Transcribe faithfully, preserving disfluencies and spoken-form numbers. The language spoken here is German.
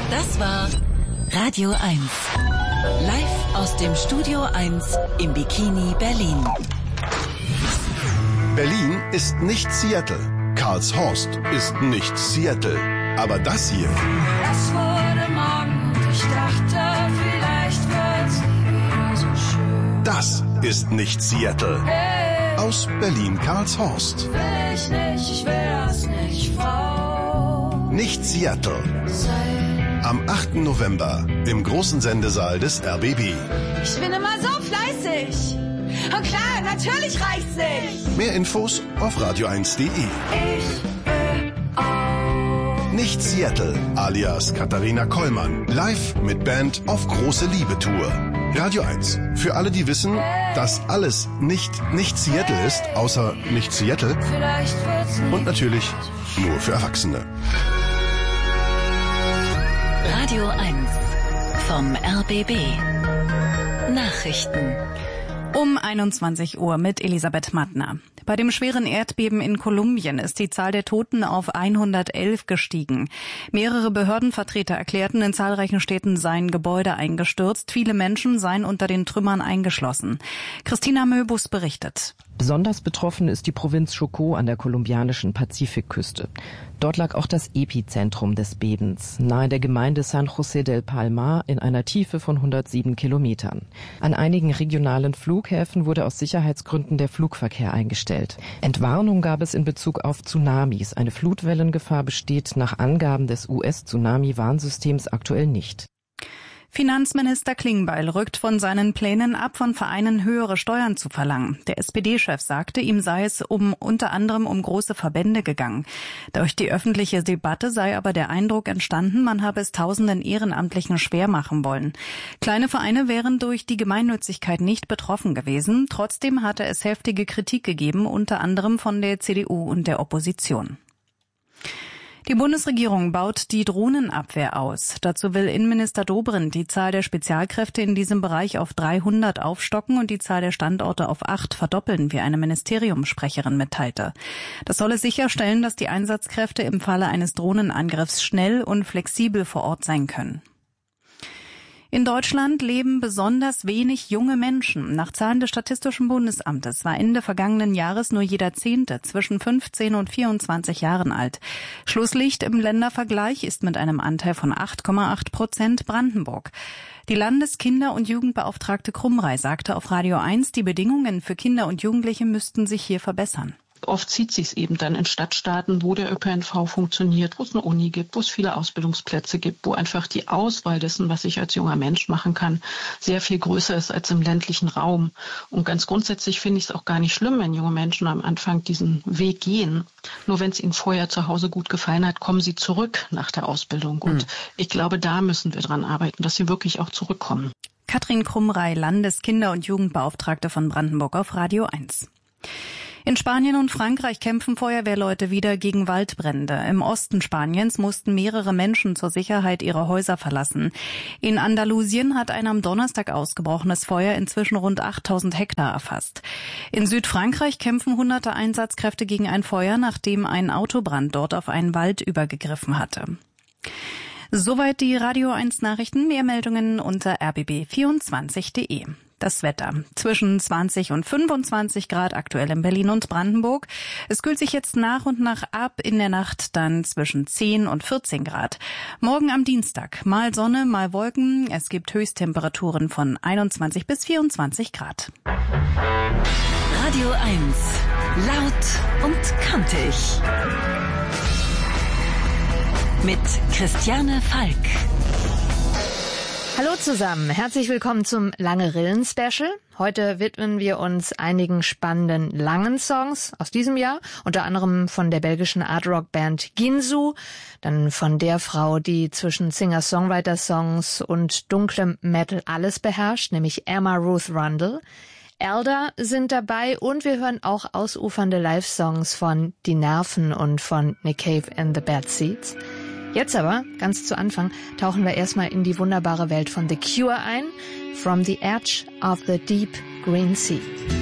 Das war Radio eins. Live aus dem Studio eins im Bikini Berlin. Berlin ist nicht Seattle. Karlshorst ist nicht Seattle. Aber das hier... Es wurde Morgen und ich dachte, vielleicht wird's wieder so schön. Das ist nicht Seattle. Hey, aus Berlin-Karlshorst. Will ich nicht, ich will das nicht, Frau. Nicht Seattle. Sei. Am achten November im großen Sendesaal des R B B. Ich bin immer so fleißig. Und klar, natürlich reicht's nicht. Mehr Infos auf radio eins punkt de. Ich will auch. Nicht Seattle, alias Katharina Kollmann. Live mit Band auf große Liebe-Tour. Radio eins. Für alle, die wissen, dass alles nicht nicht Seattle ist, außer nicht Seattle. Vielleicht wird's nicht. Und natürlich nur für Erwachsene. Radio eins vom R B B. Nachrichten. Um einundzwanzig Uhr mit Elisabeth Mattner. Bei dem schweren Erdbeben in Kolumbien ist die Zahl der Toten auf hundertelf gestiegen. Mehrere Behördenvertreter erklärten, in zahlreichen Städten seien Gebäude eingestürzt. Viele Menschen seien unter den Trümmern eingeschlossen. Christina Möbus berichtet. Besonders betroffen ist die Provinz Chocó an der kolumbianischen Pazifikküste. Dort lag auch das Epizentrum des Bebens, nahe der Gemeinde San José del Palmar in einer Tiefe von hundertsieben Kilometern. An einigen regionalen Flughäfen wurde aus Sicherheitsgründen der Flugverkehr eingestellt. Entwarnung gab es in Bezug auf Tsunamis. Eine Flutwellengefahr besteht nach Angaben des U S-Tsunami-Warnsystems aktuell nicht. Finanzminister Klingbeil rückt von seinen Plänen ab, von Vereinen höhere Steuern zu verlangen. Der S P D-Chef sagte, ihm sei es um unter anderem um große Verbände gegangen. Durch die öffentliche Debatte sei aber der Eindruck entstanden, man habe es tausenden Ehrenamtlichen schwer machen wollen. Kleine Vereine wären durch die Gemeinnützigkeit nicht betroffen gewesen. Trotzdem hatte es heftige Kritik gegeben, unter anderem von der C D U und der Opposition. Die Bundesregierung baut die Drohnenabwehr aus. Dazu will Innenminister Dobrindt die Zahl der Spezialkräfte in diesem Bereich auf dreihundert aufstocken und die Zahl der Standorte auf acht verdoppeln, wie eine Ministeriumssprecherin mitteilte. Das solle sicherstellen, dass die Einsatzkräfte im Falle eines Drohnenangriffs schnell und flexibel vor Ort sein können. In Deutschland leben besonders wenig junge Menschen. Nach Zahlen des Statistischen Bundesamtes war Ende vergangenen Jahres nur jeder Zehnte zwischen fünfzehn und vierundzwanzig Jahren alt. Schlusslicht im Ländervergleich ist mit einem Anteil von acht Komma acht Prozent Brandenburg. Die Landeskinder- und Jugendbeauftragte Krumrei sagte auf Radio eins, die Bedingungen für Kinder und Jugendliche müssten sich hier verbessern. Oft zieht sich's eben dann in Stadtstaaten, wo der Ö P N V funktioniert, wo es eine Uni gibt, wo es viele Ausbildungsplätze gibt, wo einfach die Auswahl dessen, was ich als junger Mensch machen kann, sehr viel größer ist als im ländlichen Raum. Und ganz grundsätzlich finde ich es auch gar nicht schlimm, wenn junge Menschen am Anfang diesen Weg gehen. Nur wenn es ihnen vorher zu Hause gut gefallen hat, kommen sie zurück nach der Ausbildung. Und hm. ich glaube, da müssen wir dran arbeiten, dass sie wirklich auch zurückkommen. Katrin Krumrei, Landeskinder- und Jugendbeauftragte von Brandenburg auf Radio eins. In Spanien und Frankreich kämpfen Feuerwehrleute wieder gegen Waldbrände. Im Osten Spaniens mussten mehrere Menschen zur Sicherheit ihre Häuser verlassen. In Andalusien hat ein am Donnerstag ausgebrochenes Feuer inzwischen rund achttausend Hektar erfasst. In Südfrankreich kämpfen hunderte Einsatzkräfte gegen ein Feuer, nachdem ein Autobrand dort auf einen Wald übergegriffen hatte. Soweit die Radio eins Nachrichten. Mehr Meldungen unter r b b vierundzwanzig punkt de. Das Wetter. Zwischen zwanzig und fünfundzwanzig Grad aktuell in Berlin und Brandenburg. Es kühlt sich jetzt nach und nach ab. In der Nacht dann zwischen zehn und vierzehn Grad. Morgen am Dienstag mal Sonne, mal Wolken. Es gibt Höchsttemperaturen von einundzwanzig bis vierundzwanzig Grad. Radio eins. Laut und kantig. Mit Christiane Falk. Hallo zusammen, herzlich willkommen zum Lange Rillen Special. Heute widmen wir uns einigen spannenden langen Songs aus diesem Jahr, unter anderem von der belgischen Art-Rock-Band Ginsu, dann von der Frau, die zwischen Singer-Songwriter-Songs und dunklem Metal alles beherrscht, nämlich Emma Ruth Rundle. Elder sind dabei und wir hören auch ausufernde Live-Songs von Die Nerven und von Nick Cave and the Bad Seeds. Jetzt aber, ganz zu Anfang, tauchen wir erstmal in die wunderbare Welt von The Cure ein. From the Edge of the Deep Green Sea.